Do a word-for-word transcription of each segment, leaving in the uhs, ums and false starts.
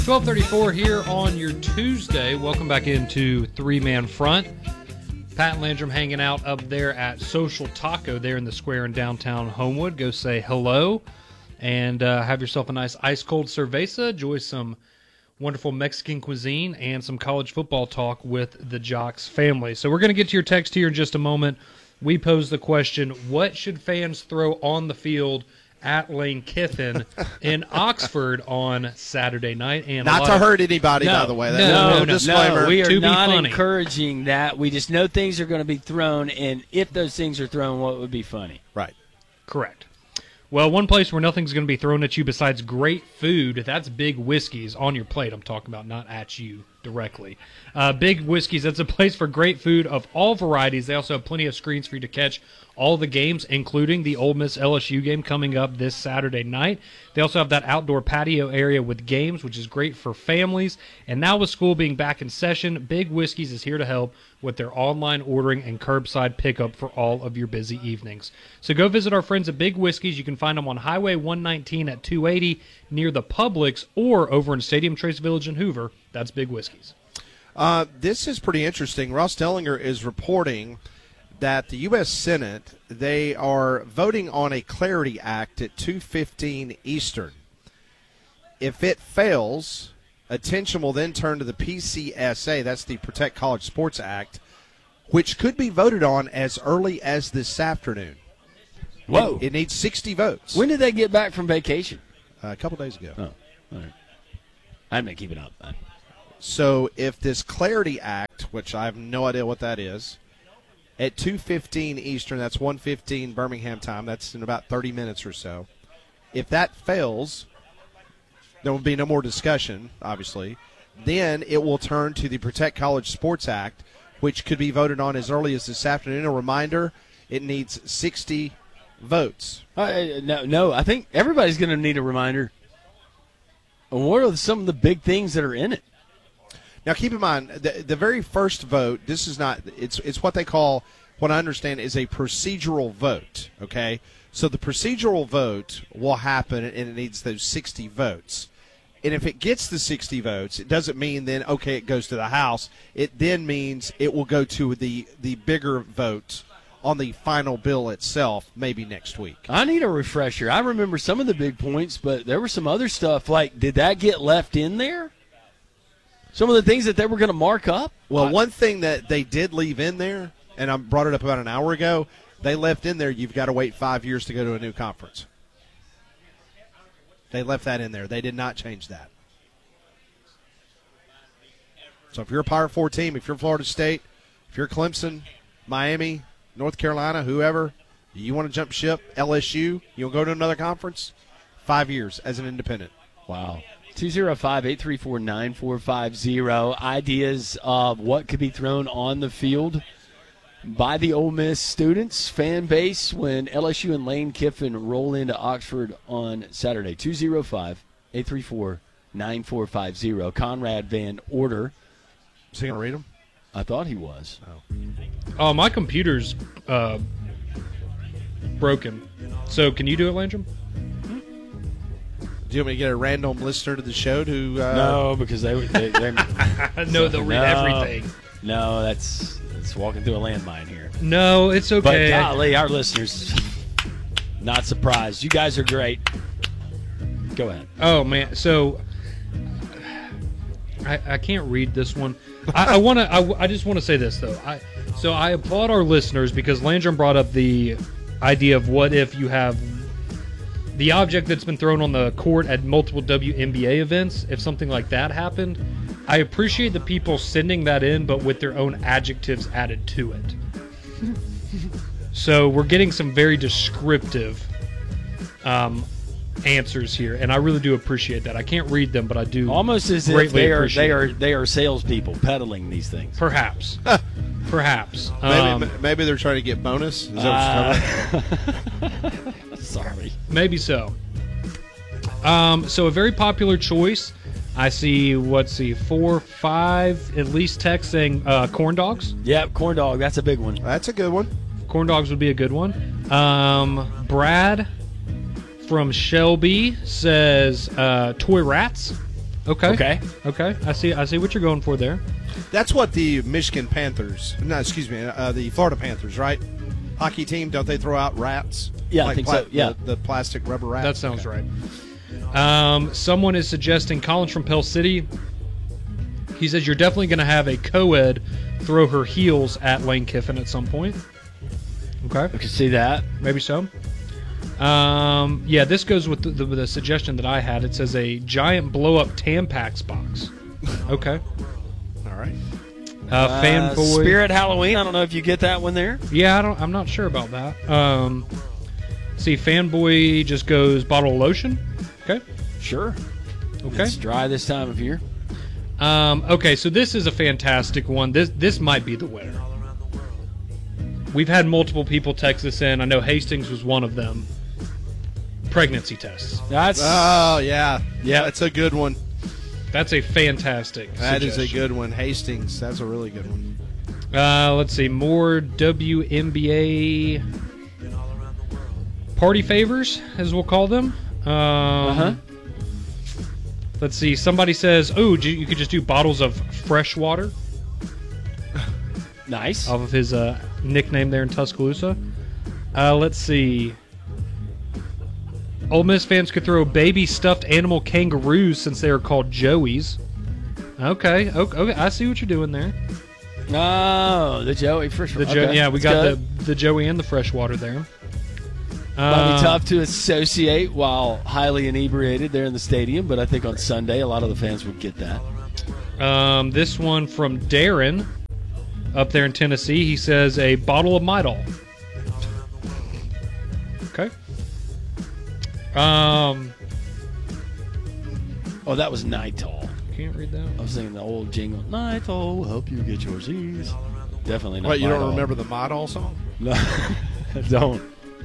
twelve thirty-four here on your Tuesday. Welcome back into Three-Man Front. Pat Landrum hanging out up there at Social Taco there in the square in downtown Homewood. Go say hello and uh, have yourself a nice ice-cold cerveza. Enjoy some wonderful Mexican cuisine and some college football talk with the Jocks family. So we're going to get to your text here in just a moment. We pose the question, what should fans throw on the field at Lane Kiffin in Oxford on Saturday night? And not to of, hurt anybody, no, by the way. No, That's no, no, no, disclaimer. No, we are to not be funny. encouraging that. We just know things are going to be thrown, and if those things are thrown, what would be funny? Right. Correct. Well, one place where nothing's going to be thrown at you besides great food, that's Big Whiskey's on your plate. I'm talking about, not at you directly. Uh, Big Whiskey's, that's a place for great food of all varieties. They also have plenty of screens for you to catch all the games, including the Ole Miss L S U game coming up this Saturday night. They also have that outdoor patio area with games, which is great for families. And now with school being back in session, Big Whiskey's is here to help with their online ordering and curbside pickup for all of your busy evenings. So go visit our friends at Big Whiskey's. You can find them on Highway one nineteen at two eighty near the Publix, or over in Stadium Trace Village in Hoover. That's Big Whiskey's. Uh, this is pretty interesting. Ross Dellinger is reporting that the U S Senate, they are voting on a Clarity Act at two fifteen Eastern. If it fails, attention will then turn to the P C S A, that's the Protect College Sports Act, which could be voted on as early as this afternoon. Whoa. It, it needs sixty votes. When did they get back from vacation? Uh, a couple days ago. Oh, all right. I haven't been keeping up. So if this Clarity Act, which I have no idea what that is, at two fifteen Eastern, that's one fifteen Birmingham time, that's in about thirty minutes or so. If that fails, there will be no more discussion, obviously. Then it will turn to the Protect College Sports Act, which could be voted on as early as this afternoon. A reminder, it needs sixty votes. Uh, no, no, I think everybody's going to need a reminder. And what are some of the big things that are in it? Now, keep in mind, the, the very first vote, this is not, it's it's what they call, what I understand, is a procedural vote, okay? So the procedural vote will happen, and it needs those sixty votes. And if it gets the sixty votes, it doesn't mean then, okay, it goes to the House. It then means it will go to the, the bigger vote on the final bill itself, maybe next week. I need a refresher. I remember some of the big points, but there was some other stuff. Like, did that get left in there? Some of the things that they were going to mark up? Well, one thing that they did leave in there, and I brought it up about an hour ago, they left in there you've got to wait five years to go to a new conference. They left that in there. They did not change that. So if you're a Power Four team, if you're Florida State, if you're Clemson, Miami, North Carolina, whoever, you want to jump ship, L S U, you want to go to another conference, five years as an independent. Wow. two oh five, eight three four, nine four five oh. Ideas of what could be thrown on the field by the Ole Miss students, fan base, when L S U and Lane Kiffin roll into Oxford on Saturday. two oh five, eight three four, nine four five oh. Conrad Van Order. Is he going to read them? I thought he was. Oh. Oh, my computer's uh, broken. So can you do it, Landrum? Do you want me to get a random listener to the show to uh, No, because they they they No, they'll read No. everything. No, that's that's walking through a landmine here. No, it's But okay. golly, our listeners, not surprised. You guys are great. Go ahead. Oh man, so I, I can't read this one. I, I want to. I, I just want to say this though. I so I applaud our listeners because Landrum brought up the idea of what if you have the object that's been thrown on the court at multiple W N B A events. If something like that happened, I appreciate the people sending that in, but with their own adjectives added to it. So we're getting some very descriptive um, answers here, and I really do appreciate that. I can't read them, but I do Almost as if greatly they are appreciate they are it. they are salespeople peddling these things. Perhaps. Perhaps. maybe, Um, maybe they're trying to get bonus? Is that what you're talking about? Uh, sorry. maybe so. Um, so a very popular choice. I see, what's see, four, five, at least text saying uh, corn dogs. Yep, corn dog. That's a big one. That's a good one. Corn dogs would be a good one. Um, Brad from Shelby says uh, toy rats. Okay. Okay. Okay. I see. I see what you're going for there. That's what the Michigan Panthers, no, excuse me, uh, the Florida Panthers, right? Hockey team, don't they throw out rats? Yeah, I like think so, yeah. The, the plastic rubber rats. That sounds right. Um, someone is suggesting Collins from Pell City. He says you're definitely going to have a co-ed throw her heels at Lane Kiffin at some point. Okay. I can see that. Maybe so. Um, yeah, this goes with the, the, the suggestion that I had. It says a giant blow-up Tampax box. Okay. All right. Uh, Uh, fanboy. Spirit Halloween. I don't know if you get that one there. Yeah, I don't. I'm not sure about that. Um, see, fanboy just goes bottle of lotion. Okay. Sure. Okay. It's dry this time of year. Um, okay, so this is a fantastic one. This this might be the winner. We've had multiple people text this in. I know Hastings was one of them. Pregnancy tests. That's Oh, yeah. Yeah. That's a good one. That's a fantastic That is a suggestion. good one. Hastings, that's a really good one. Uh, let's see. More W N B A party favors, as we'll call them. Um, Uh-huh. Let's see. Somebody says, oh, you could just do bottles of fresh water nice. off of his uh, nickname there in Tuscaloosa. Uh, let's see. Ole Miss fans could throw baby stuffed animal kangaroos since they are called Joeys. Okay, okay, okay. I see what you're doing there. Oh, the Joey fresh. The jo- okay. yeah, we That's got good. the the Joey and the freshwater there. Might Um, be tough to associate while highly inebriated there in the stadium, but I think on Sunday a lot of the fans would get that. Um, this one from Darren up there in Tennessee. He says a bottle of Midol. Okay. Um, Oh, that was Nitol. can't read that. I was thinking the old jingle. Nitol will help you get your Z's. Definitely not. What, you don't Midol. remember the Model song? No, I don't.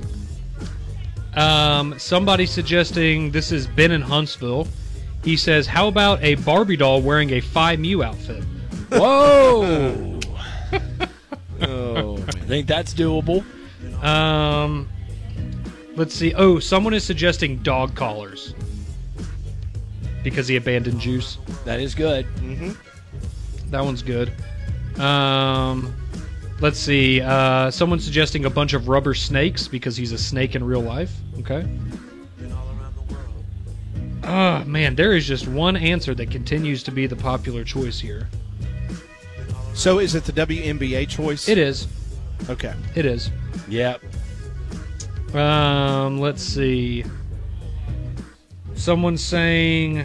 Um, somebody suggesting this is Ben in Huntsville. He says, "How about a Barbie doll wearing a Phi Mu outfit?" Whoa! Oh, I think that's doable. Um, let's see. Oh, someone is suggesting dog collars because he abandoned Juice. That is good. Mm-hmm. That one's good. Um, let's see. Uh, someone's suggesting a bunch of rubber snakes because he's a snake in real life. Okay. Oh, man, there is just one answer that continues to be the popular choice here. So is it the W N B A choice? It is. Okay. It is. Yep. Um, let's see. Someone's saying.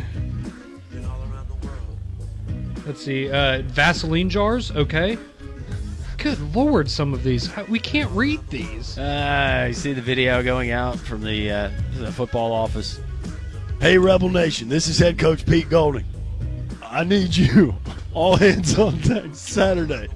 Let's see. Uh, Vaseline jars. Okay. Good Lord, some of these. How- We can't read these. Uh, you see the video going out from the, uh, the football office. Hey, Rebel Nation, this is head coach Pete Golding. I need you. All hands on deck Saturday.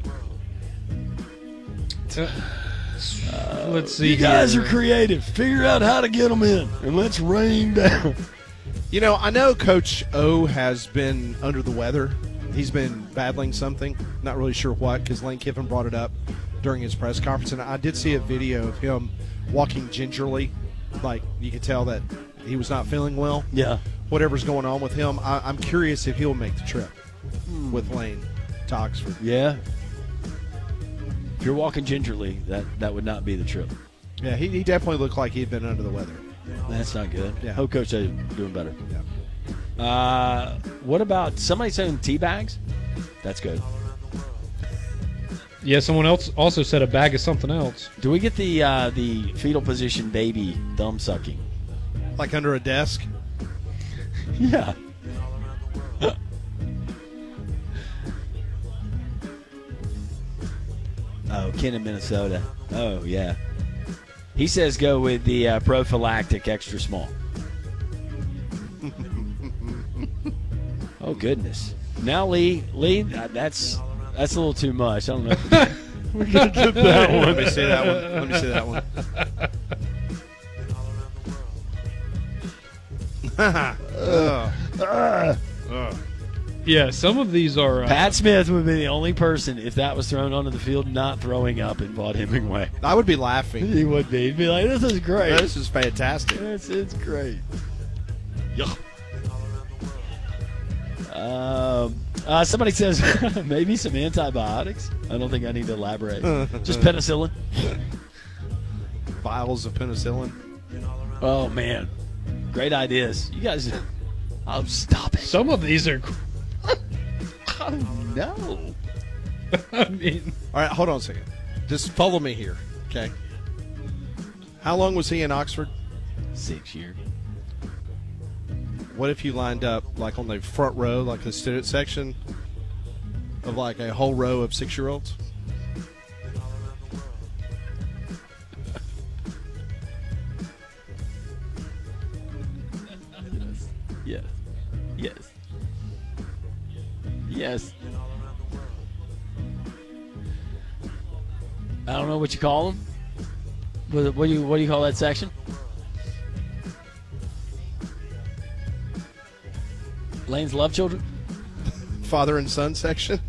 Uh, let's see. You guys here. are creative. Figure out how to get them in, and let's rain down. You know, I know Coach O has been under the weather. He's been battling something. Not really sure what, because Lane Kiffin brought it up during his press conference. And I did see a video of him walking gingerly. Like, you could tell that he was not feeling well. Yeah. Whatever's going on with him, I, I'm curious if he'll make the trip with Lane to Oxford. Yeah. If you're walking gingerly, that, that would not be the trip. Yeah, he, he definitely looked like he'd been under the weather. That's not good. Yeah. Hope Coach is doing better. Yeah. Uh, what about somebody saying tea bags? That's good. Yeah, someone else also said a bag of something else. Do we get the uh, the fetal position baby thumb sucking? Like under a desk. Yeah. Oh, Ken in Minnesota. Oh, yeah. He says go with the uh, prophylactic extra small. Oh, goodness. Now, Lee, Lee, uh, that's that's a little too much. I don't know. If we're going to get that one. Let me see that one. Let me see that one. Ugh. Ugh. Yeah, some of these are. Uh, Pat Smith would be the only person, if that was thrown onto the field, not throwing up in Vaught Hemingway. I would be laughing. He would be. He'd be like, this is great. This is fantastic. It's, it's great. Yuck. Uh, uh, somebody says maybe some antibiotics. I don't think I need to elaborate. Just penicillin. Vials of penicillin. Oh, man. Great ideas. You guys, oh, stop it. Some of these are. Oh, no. I mean, All right, hold on a second. Just follow me here, okay? How long was he in Oxford? Six years. What if you lined up, like, on the front row, like the student section, of, like, a whole row of six-year-olds? Yes. Yes. Yes. I don't know what you call them. What, what do you what do you call that section? Lane's love children. Father and son section?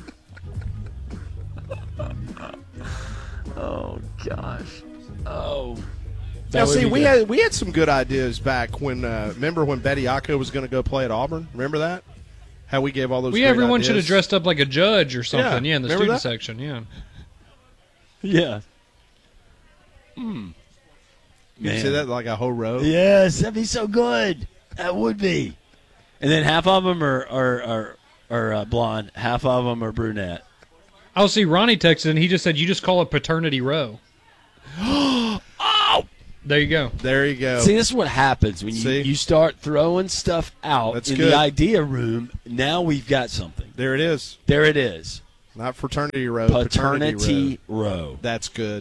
Oh gosh. Oh. That Now, would see, be we good. had we had some good ideas back when. Uh, remember when Betty Acco was going to go play at Auburn? Remember that? How we gave all those. we great everyone ideas? should have dressed up like a judge or something. Yeah, Yeah, in the remember student that? section. Yeah. Yeah. Hmm. You see that like a whole row? Yes, that'd be so good. That would be. And then half of them are are are, are uh, blonde, half of them are brunette. I'll see. Ronnie texted and he just said, "You just call it paternity row." Oh! There you go. There you go. See, this is what happens when you, See? you start throwing stuff out That's in good. the idea room. Now we've got something. There it is. There it is. Not fraternity row. Paternity row. row. That's good.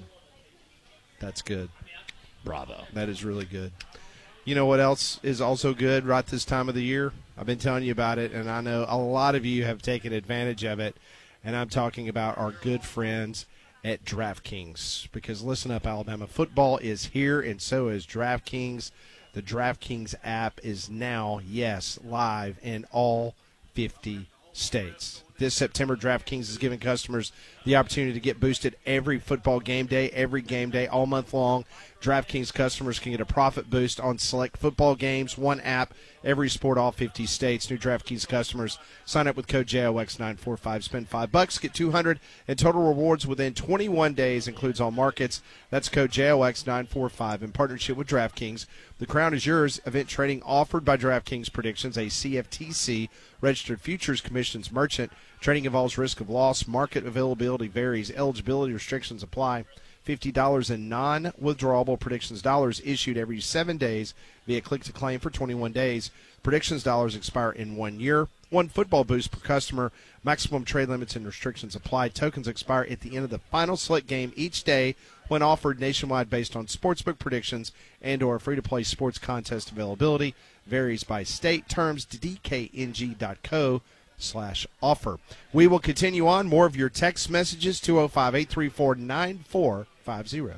That's good. Bravo. That is really good. You know what else is also good right this time of the year? I've been telling you about it, and I know a lot of you have taken advantage of it, and I'm talking about our good friends at DraftKings. Because listen up, Alabama, football is here, and so is DraftKings. The DraftKings app is now, yes, live in all fifty states. This September, DraftKings is giving customers the opportunity to get boosted every football game day, every game day, all month long. DraftKings customers can get a profit boost on select football games, one app, every sport, all fifty states. New DraftKings customers sign up with code J O X nine four five, spend five bucks, get two hundred in total rewards within twenty-one days, includes all markets. That's code J O X nine four five in partnership with DraftKings. The crown is yours. Event trading offered by DraftKings Predictions, a C F T C registered futures commissions merchant. Trading involves risk of loss. Market availability varies. Eligibility restrictions apply. fifty dollars in non-withdrawable Predictions dollars issued every seven days via click-to-claim for twenty-one days. Predictions dollars expire in one year. One football boost per customer. Maximum trade limits and restrictions apply. Tokens expire at the end of the final select game each day when offered nationwide based on sportsbook predictions and or free-to-play sports contest availability. Varies by state. Terms to D K N G dot co slash offer. We will continue on. More of your text messages, two oh five, eight three four, nine four five oh.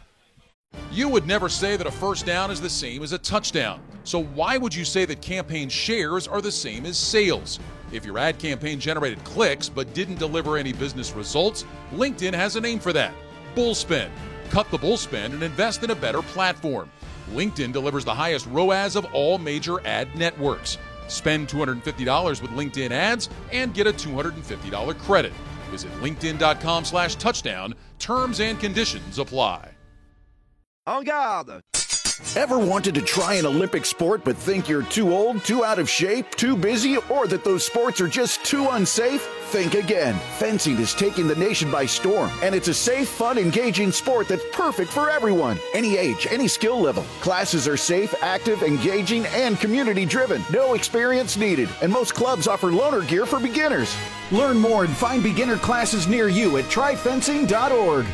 You would never say that a first down is the same as a touchdown. So why would you say that campaign shares are the same as sales? If your ad campaign generated clicks but didn't deliver any business results, LinkedIn has a name for that. Bullspend. Cut the bullspend and invest in a better platform. LinkedIn delivers the highest R O A S of all major ad networks. Spend two hundred fifty dollars with LinkedIn ads and get a two hundred fifty dollars credit. Visit linkedin.com slash touchdown. Terms and conditions apply. En garde! Ever wanted to try an Olympic sport but think you're too old, too out of shape, too busy, or that those sports are just too unsafe? Think again. Fencing is taking the nation by storm, and it's a safe, fun, engaging sport that's perfect for everyone. Any age, any skill level. Classes are safe, active, engaging, and community-driven. No experience needed, and most clubs offer loaner gear for beginners. Learn more and find beginner classes near you at try fencing dot org.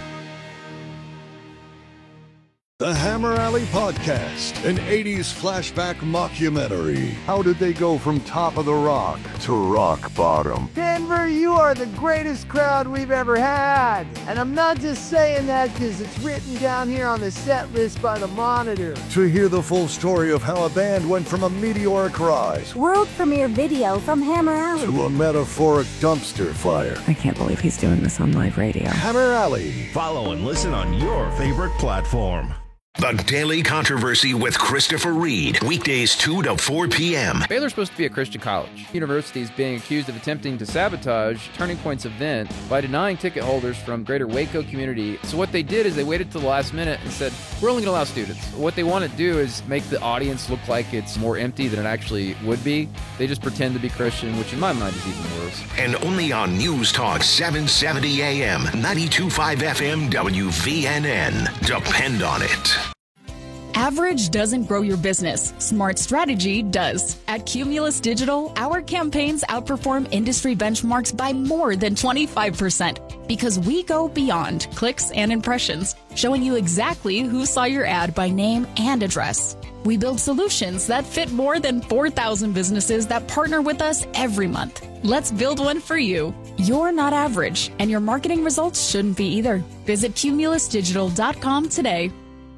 The Hammer Alley Podcast, an eighties flashback mockumentary. How did they go from top of the rock to rock bottom? Denver, you are the greatest crowd we've ever had. And I'm not just saying that because it's written down here on the set list by the Monitor. To hear the full story of how a band went from a meteoric rise World premiere video from Hammer Alley to a metaphoric dumpster fire. I can't believe he's doing this on live radio. Hammer Alley. Follow and listen on your favorite platform. The Daily Controversy with Christopher Reed. Weekdays two to four p.m. Baylor's supposed to be a Christian college. The university is being accused of attempting to sabotage Turning Point's event by denying ticket holders from greater Waco community. So what they did is they waited till the last minute and said, we're only going to allow students. What they want to do is make the audience look like it's more empty than it actually would be. They just pretend to be Christian, which in my mind is even worse. And only on News Talk seven seventy A M, ninety-two point five F M, W V N N. Depend on it. Average doesn't grow your business. Smart strategy does. At Cumulus Digital, our campaigns outperform industry benchmarks by more than twenty-five percent because we go beyond clicks and impressions, showing you exactly who saw your ad by name and address. We build solutions that fit more than four thousand businesses that partner with us every month. Let's build one for you. You're not average, and your marketing results shouldn't be either. Visit cumulus digital dot com today.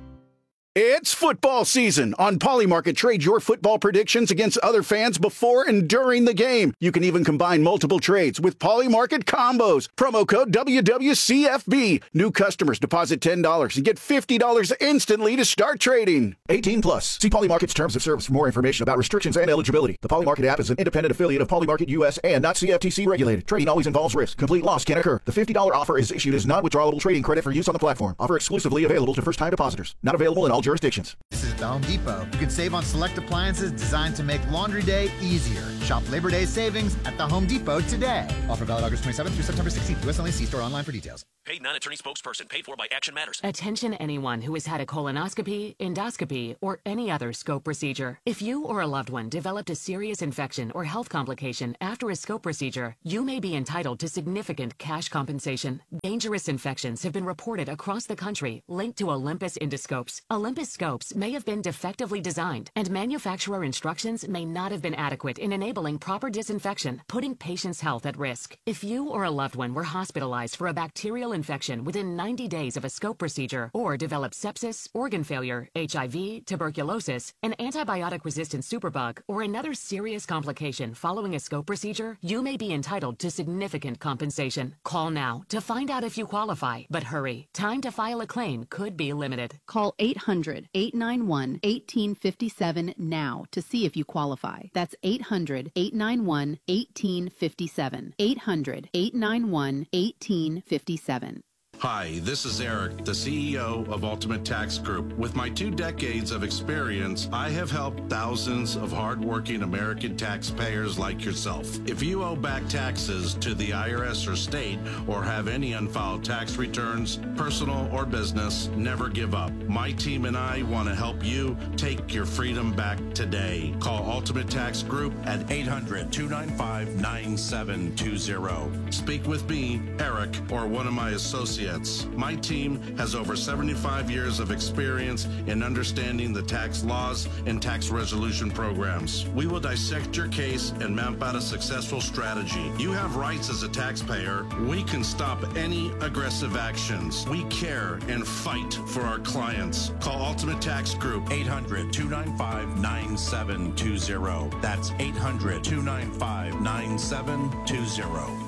It's football season. On Polymarket, trade your football predictions against other fans before and during the game. You can even combine multiple trades with Polymarket combos. Promo code W W C F B. New customers deposit ten dollars and get fifty dollars instantly to start trading. eighteen plus. See Polymarket's terms of service for more information about restrictions and eligibility. The Polymarket app is an independent affiliate of Polymarket U S and not C F T C regulated. Trading always involves risk. Complete loss can occur. The fifty dollars offer is issued as non-withdrawable trading credit for use on the platform. Offer exclusively available to first-time depositors. Not available in all jurisdictions. This is at the Home Depot. You can save on select appliances designed to make laundry day easier. Shop Labor Day savings at the Home Depot today. Offer valid August twenty-seventh through September sixteenth. U S only. See store online for details. Paid non-attorney spokesperson. Paid for by Action Matters. Attention anyone who has had a colonoscopy, endoscopy, or any other scope procedure. If you or a loved one developed a serious infection or health complication after a scope procedure, you may be entitled to significant cash compensation. Dangerous infections have been reported across the country linked to Olympus endoscopes. Olympus scopes may have been defectively designed, and manufacturer instructions may not have been adequate in enabling proper disinfection, putting patients' health at risk. If you or a loved one were hospitalized for a bacterial infection within ninety days of a scope procedure, or developed sepsis, organ failure, H I V, tuberculosis, an antibiotic-resistant superbug, or another serious complication following a scope procedure, you may be entitled to significant compensation. Call now to find out if you qualify, but hurry. Time to file a claim could be limited. Call eight hundred, eight nine one, one eight five seven now to see if you qualify. That's eight hundred, eight nine one, one eight five seven. eight hundred, eight nine one, one eight five seven. Hi, this is Eric, the C E O of Ultimate Tax Group. With my two decades of experience, I have helped thousands of hardworking American taxpayers like yourself. If you owe back taxes to the I R S or state, or have any unfiled tax returns, personal or business, never give up. My team and I want to help you take your freedom back today. Call Ultimate Tax Group at eight hundred, two nine five, nine seven two zero. Speak with me, Eric, or one of my associates. My team has over seventy-five years of experience in understanding the tax laws and tax resolution programs. We will dissect your case and map out a successful strategy. You have rights as a taxpayer. We can stop any aggressive actions. We care and fight for our clients. Call Ultimate Tax Group, eight hundred, two nine five, nine seven two zero. That's eight hundred, two nine five, nine seven two zero.